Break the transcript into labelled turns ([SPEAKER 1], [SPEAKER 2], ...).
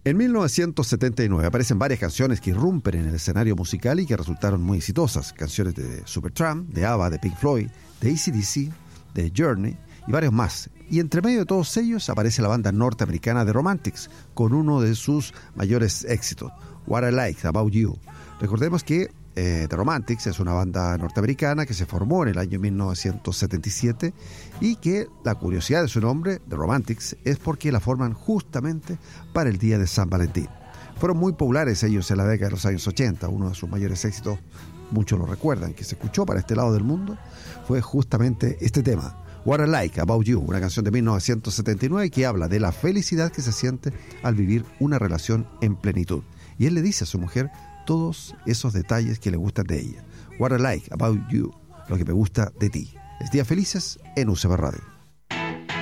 [SPEAKER 1] En 1979 aparecen varias canciones que irrumpen en el escenario musical y que resultaron muy exitosas. Canciones de Supertramp, de ABBA, de Pink Floyd, de AC/DC, de Journey y varios más. Y entre medio de todos ellos aparece la banda norteamericana The Romantics con uno de sus mayores éxitos, What I Like About You. Recordemos que The Romantics es una banda norteamericana que se formó en el año 1977 y que la curiosidad de su nombre, The Romantics, es porque la forman justamente para el día de San Valentín. Fueron muy populares ellos en la década de los años 80. Uno de sus mayores éxitos, muchos lo recuerdan, que se escuchó para este lado del mundo, fue justamente este tema, What I Like About You, una canción de 1979 que habla de la felicidad que se siente al vivir una relación en plenitud. Y él le dice a su mujer todos esos detalles que le gustan de ella. What I Like About You, lo que me gusta de ti. Es Días Felices en UCB Radio.